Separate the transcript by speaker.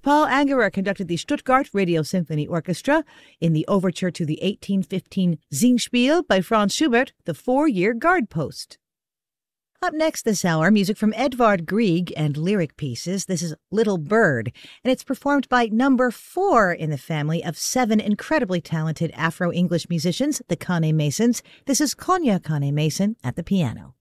Speaker 1: Paul Angerer conducted the Stuttgart Radio Symphony Orchestra in the overture to the 1815 Singspiel by Franz Schubert, The 4-Year Guard Post. Up next this hour, music from Edvard Grieg and lyric pieces. This is Little Bird, and it's performed by number 4 in the family of 7 incredibly talented Afro-English musicians, the Kane Masons. This is Konya Kane Mason at the piano.